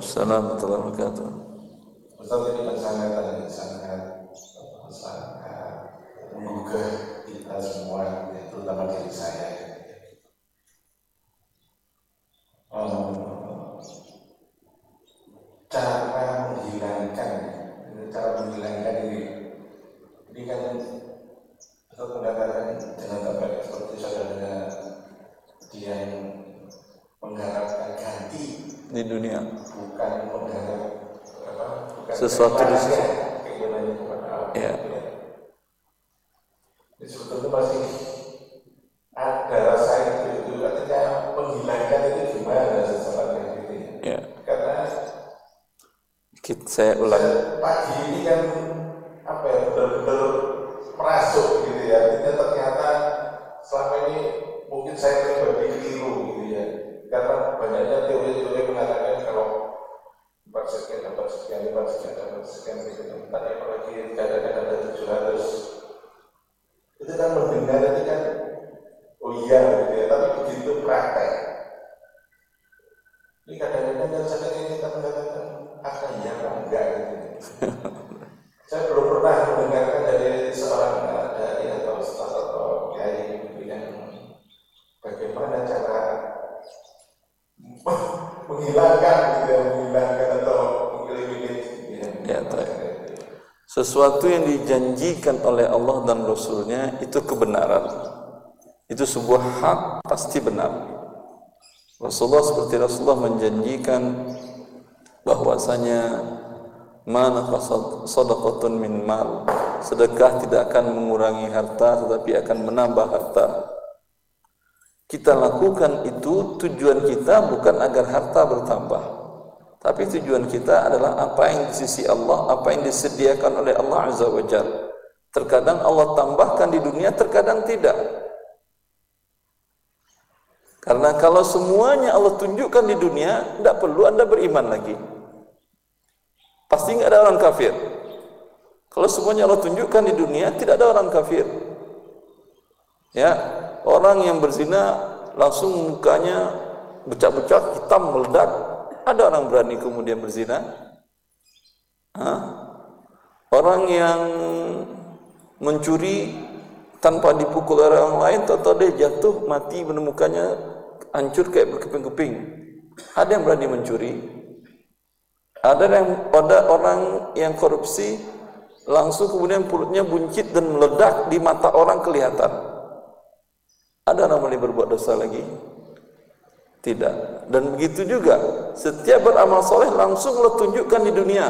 Assalamualaikum warahmatullahi wabarakatuh. Ustaz, ini kan sangat menggugah kita semua, terutama diri saya. Cara menghilangkan ini kan Ustaz mengatakan jangan sampai seperti saudara dia yang mengharapkan ganti Di dunia bukan mengharap sesuatu di sisi. keinginannya kepada Allah. Ya. Ini sebetulnya masih ada rasa itu artinya menghilangkan itu gimana sesuatu gitu ya. Ya. Karena Saya ulang. pagi ini kan apa ya, benar-benar merasuk gitu ya. Artinya ternyata selama ini mungkin saya pribadi keliru gitu ya. Karena banyaknya teori-teori mengatakan kalau 4 sekian dapat sekian, 5 sekian dapat sekian gitu. Tadi apalagi kadang-kadang ada 700. Itu kan mendengar itu kan oh iya gitu ya. Tapi begitu praktek. Ini kadang-kadang kan saya kita mengatakan apa iya apa enggak gitu. Saya belum pernah mendengarkan dari seorang dari atau ustaz atau kiai yang bagaimana cara menghilangkan gitu ya, menghilangkan atau mengeliminir Ya, sesuatu yang dijanjikan oleh Allah dan Rasulnya itu kebenaran. Itu sebuah hak, pasti benar. Rasulullah menjanjikan bahwasanya mana sadaqatun min mal, sedekah tidak akan mengurangi harta tetapi akan menambah harta. Kita lakukan itu, tujuan kita bukan agar harta bertambah, tapi tujuan kita adalah apa yang di sisi Allah, apa yang disediakan oleh Allah Azza wa Jalla. Terkadang Allah tambahkan di dunia, terkadang tidak. Karena kalau semuanya Allah tunjukkan di dunia, tidak perlu Anda beriman lagi. Pasti nggak ada orang kafir. Kalau semuanya Allah tunjukkan di dunia, tidak ada orang kafir. Ya, orang yang berzina langsung mukanya becak-becak, hitam, meledak. Ada orang berani kemudian berzina? Orang yang mencuri tanpa dipukul oleh orang lain, tahu-tahu dia jatuh mati, menemukannya hancur kayak berkeping-keping. Ada yang berani mencuri? Ada orang yang korupsi langsung kemudian perutnya buncit dan meledak di mata orang kelihatan. Ada orang boleh berbuat dosa lagi? Tidak. Dan begitu juga setiap beramal soleh langsung Allah tunjukkan di dunia.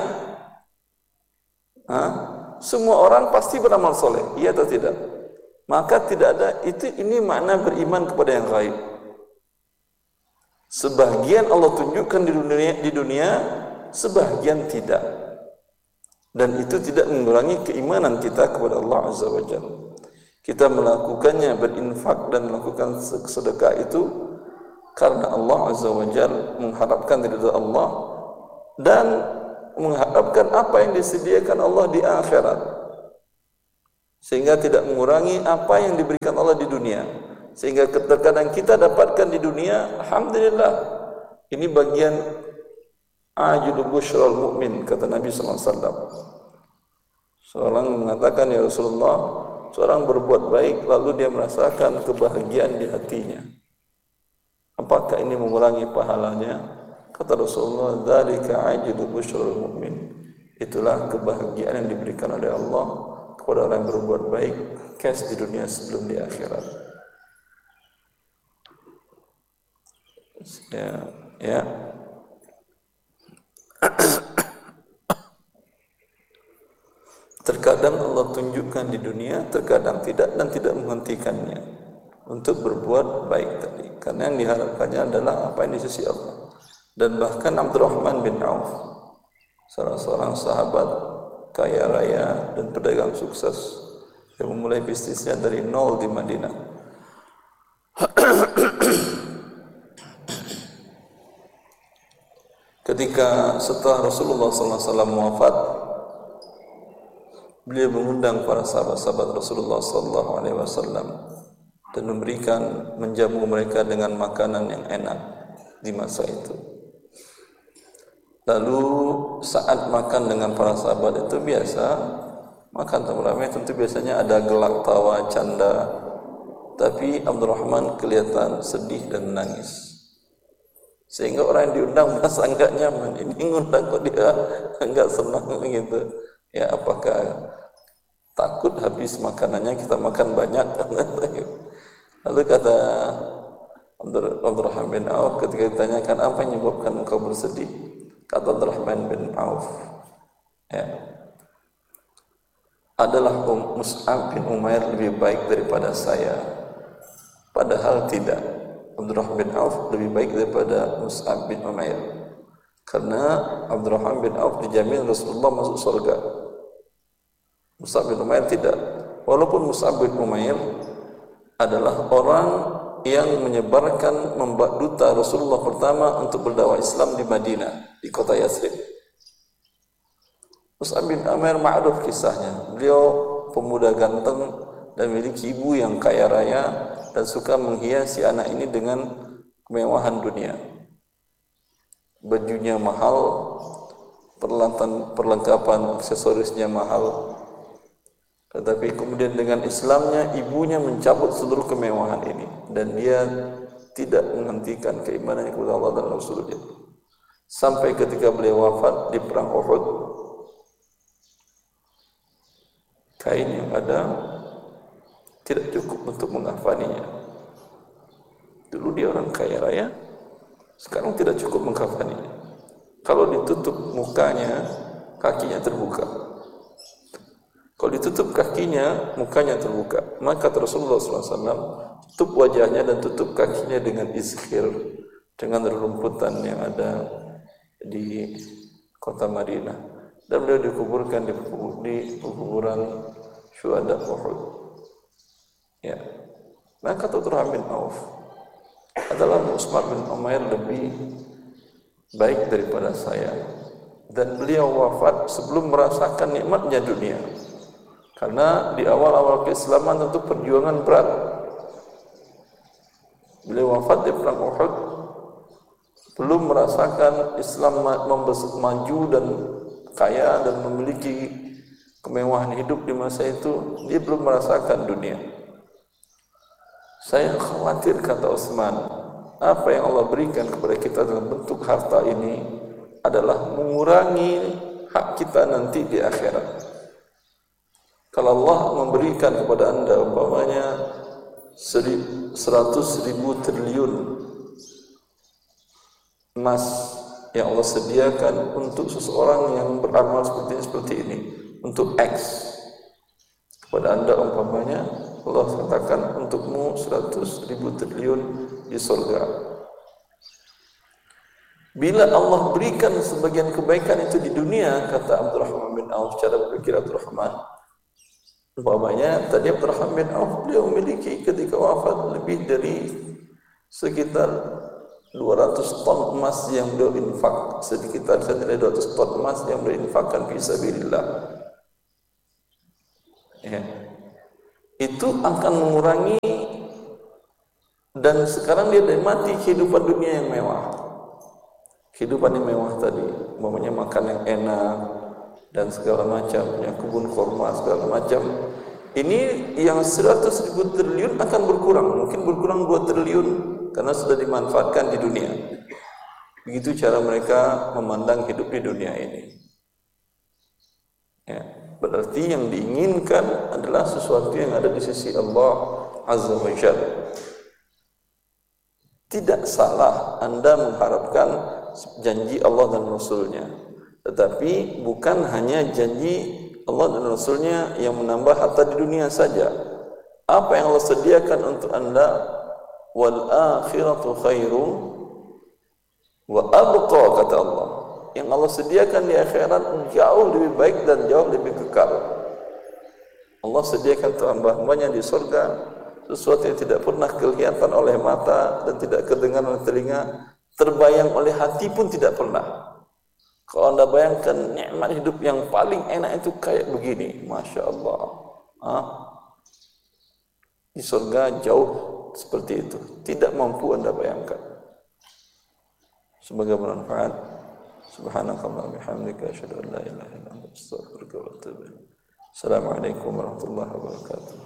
Semua orang pasti beramal soleh, iya atau tidak? Maka tidak ada ini makna beriman kepada yang gaib. Sebagian Allah tunjukkan di dunia, sebagian tidak. Dan itu tidak mengurangi keimanan kita kepada Allah Azza wa Jalla. Kita melakukannya, berinfak dan melakukan sedekah itu karena Allah Azza wa Jalla, mengharapkan ridha Allah dan mengharapkan apa yang disediakan Allah di akhirat, sehingga tidak mengurangi apa yang diberikan Allah di dunia. Sehingga terkadang kita dapatkan di dunia, alhamdulillah, ini bagian ajilu busyral mu'min, kata Nabi SAW. Seorang mengatakan, ya Rasulullah, seorang berbuat baik lalu dia merasakan kebahagiaan di hatinya. Apakah ini mengurangi pahalanya? Kata Rasulullah, dzalika ajilu busyral mu'min. Itulah kebahagiaan yang diberikan oleh Allah kepada orang yang berbuat baik, cash di dunia sebelum di akhirat. Ya. Terkadang Allah tunjukkan di dunia, terkadang tidak, dan tidak menghentikannya untuk berbuat baik tadi. Karena yang diharapkannya adalah apa yang di sisi Allah. Dan bahkan Abdurrahman bin Auf, salah seorang sahabat kaya raya dan pedagang sukses yang memulai bisnisnya dari nol di Madinah. Ketika setelah Rasulullah SAW wafat, beliau mengundang para sahabat-sahabat Rasulullah SAW dan menjamu mereka dengan makanan yang enak di masa itu. Lalu saat makan dengan para sahabat itu biasa makan ramai, tentu biasanya ada gelak tawa canda, tapi Abdurrahman kelihatan sedih dan menangis, sehingga orang yang diundang merasa enggak nyaman. Ini ngundang kok dia enggak senang gitu ya, apakah takut habis makanannya kita makan banyak? Lalu kata Abdurrahman bin Auf ketika ditanyakan apa yang menyebabkan engkau bersedih, kata Abdurrahman bin Auf, ya, adalah Mus'ab bin Umair lebih baik daripada saya. Padahal tidak. Abdurrahman bin Auf lebih baik daripada Mus'ab bin Umair, karena Abdurrahman bin Auf dijamin Rasulullah masuk surga. Mus'ab bin Umair tidak. Walaupun Mus'ab bin Umair adalah orang yang menyebarkan, membuat duta Rasulullah pertama untuk berdakwah Islam di Madinah, di kota Yathrib. Mus'ab bin Umair ma'ruf kisahnya. Beliau pemuda ganteng dan memiliki ibu yang kaya raya dan suka menghiasi anak ini dengan kemewahan dunia. Bajunya mahal, perlengkapan aksesorisnya mahal. Tetapi kemudian dengan Islamnya ibunya mencabut seluruh kemewahan ini dan dia tidak menghentikan keimanannya kepada Allah dan Rasulnya. Sampai ketika beliau wafat di perang Uhud, kain yang ada tidak cukup untuk mengkafaninya. Dulu dia orang kaya raya, sekarang tidak cukup mengkafaninya. Kalau ditutup mukanya, kakinya terbuka. Kalau ditutup kakinya, mukanya terbuka. Maka Rasulullah SAW tutup wajahnya dan tutup kakinya dengan izkhir, dengan rerumputan yang ada di kota Madinah. Dan beliau dikuburkan di kuburan syuhada Uhud. Ya. Maka Abdurrahman bin Auf adalah Mus'ab bin Umair lebih baik daripada saya. Dan beliau wafat sebelum merasakan nikmatnya dunia. Karena di awal-awal keislaman tentu perjuangan berat. Beliau wafat di perang Uhud, belum merasakan Islam maju dan kaya dan memiliki kemewahan hidup di masa itu. Dia belum merasakan dunia. Saya khawatir, kata Utsman, apa yang Allah berikan kepada kita dalam bentuk harta ini adalah mengurangi hak kita nanti di akhirat. Kalau Allah memberikan kepada anda umpamanya 100.000 triliun emas yang Allah sediakan untuk seseorang yang beramal seperti ini, untuk X, kepada anda umpamanya Allah katakan untukmu 100.000 triliun di surga. Bila Allah berikan sebagian kebaikan itu di dunia, kata Abdurrahman bin Auf, cara berpikir Abdurrahman, umpamanya tadi Abdurrahman bin Auf beliau memiliki ketika wafat lebih dari sekitar 200 ton emas yang beliau infak, sekitar senilai 200 ton emas yang beliau infakkan fi sabilillah. Ya. Itu akan mengurangi, dan sekarang dia menikmati kehidupan dunia yang mewah. Kehidupan yang mewah tadi, umpamanya makan yang enak dan segala macam, punya kebun kurma segala macam. Ini yang 100.000 triliun akan berkurang, mungkin berkurang 2 triliun karena sudah dimanfaatkan di dunia. Begitu cara mereka memandang hidup di dunia ini. Ya, berarti yang diinginkan adalah sesuatu yang ada di sisi Allah Azza wa Jalla. Tidak salah Anda mengharapkan janji Allah dan Rasulnya, tetapi bukan hanya janji Allah dan Rasulnya yang menambah harta di dunia saja. Apa yang Allah sediakan untuk Anda, wal akhiratu khairum wa abqa, kata Allah. Yang Allah sediakan di akhirat jauh lebih baik dan jauh lebih kekal. Allah sediakan untuk hamba-hambanya di surga sesuatu yang tidak pernah kelihatan oleh mata dan tidak kedengar oleh telinga, terbayang oleh hati pun tidak pernah. Kalau Anda bayangkan nikmat hidup yang paling enak itu kayak begini, Masya Allah. Di surga jauh seperti itu, tidak mampu Anda bayangkan. Semoga bermanfaat. Subhanakallahumma bihamdika asyhadu an la ilaha illa anta astaghfiruka wa atubu ilaik. Assalamualaikum warahmatullahi wabarakatuh.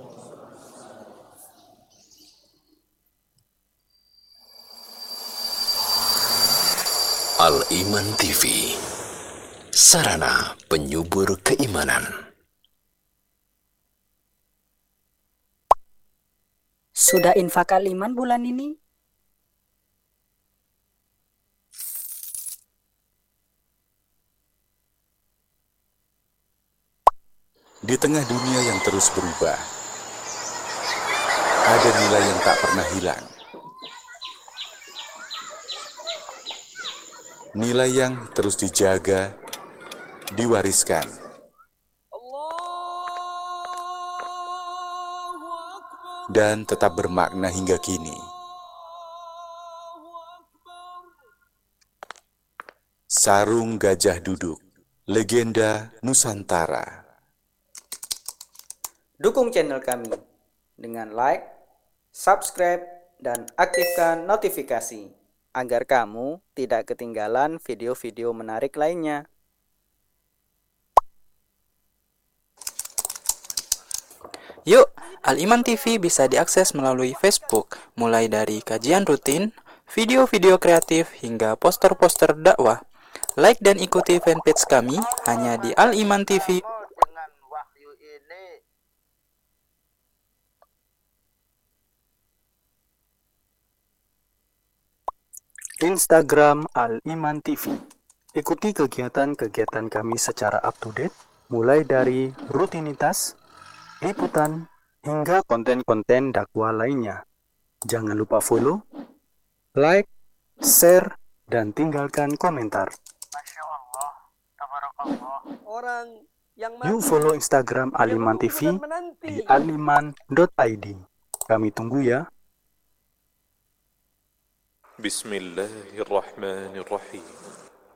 Al-Iman TV, sarana penyubur keimanan. Sudah infak Al-Iman bulan ini? Di tengah dunia yang terus berubah, ada nilai yang tak pernah hilang. Nilai yang terus dijaga, diwariskan. Dan tetap bermakna hingga kini. Sarung Gajah Duduk, legenda Nusantara. Dukung channel kami dengan like, subscribe, dan aktifkan notifikasi agar kamu tidak ketinggalan video-video menarik lainnya. Yuk, Al-Iman TV bisa diakses melalui Facebook, mulai dari kajian rutin, video-video kreatif, hingga poster-poster dakwah. Like dan ikuti fanpage kami hanya di Al-Iman TV. Instagram Al-Iman TV. Ikuti kegiatan-kegiatan kami secara up-to-date, mulai dari rutinitas, liputan, hingga konten-konten dakwah lainnya. Jangan lupa follow, like, share, dan tinggalkan komentar. Masya Allah, tabarakallah. Orang yang Yuk follow Instagram Al-Iman TV di aliman.id. Kami tunggu ya. بسم الله الرحمن الرحيم